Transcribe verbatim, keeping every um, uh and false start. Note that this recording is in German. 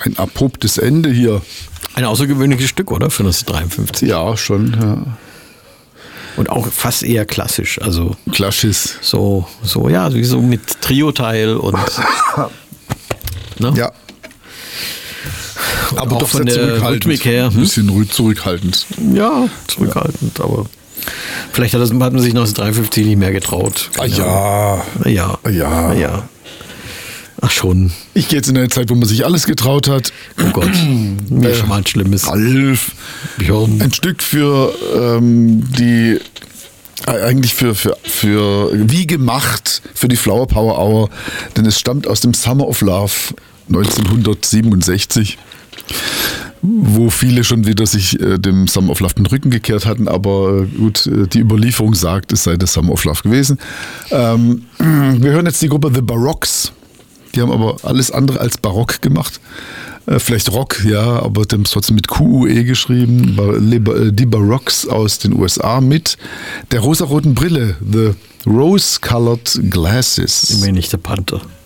Ein abruptes Ende hier. Ein außergewöhnliches Stück, oder? Für neunzehnhundertdreiundfünfzig. Ja, schon. Ja. Und auch fast eher klassisch. Also Klassisch. so, so, ja, wie so mit Trio-Teil und. Ne? Ja. Und Aber auch doch von sehr der zurückhaltend. Rhythmik her. Ein Hm? bisschen zurückhaltend. Ja, zurückhaltend, ja. Aber vielleicht hat, das, hat man sich neunzehnhundertdreiundfünfzig nicht mehr getraut. Ah ja. Na ja. Ja. Na ja. Ach schon. Ich gehe jetzt in eine Zeit, wo man sich alles getraut hat. Oh Gott. Mir Äh, schon mal ein schlimmes. Ralf. Björn. Ein Stück für ähm, die, äh, eigentlich für, für, für, wie gemacht für die Flower Power Hour, denn es stammt aus dem Summer of Love neunzehnhundertsiebenundsechzig, wo viele schon wieder sich äh, dem Summer of Love den Rücken gekehrt hatten, aber äh, gut, äh, die Überlieferung sagt, es sei der Summer of Love gewesen. Ähm, wir hören jetzt die Gruppe The Barocks. Die haben aber alles andere als barock gemacht. Äh, vielleicht Rock, ja, aber die haben es trotzdem mit Q U E geschrieben. Die Barocks aus den U S A mit der rosaroten Brille, The Rose-Colored Glasses. Immerhin nicht der Panther.